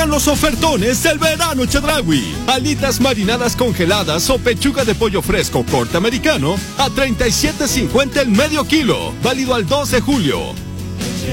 Llegan los ofertones del verano Chedraui. Alitas marinadas congeladas o pechuga de pollo fresco corte americano a $37.50 el medio kilo. Válido al 2 de julio.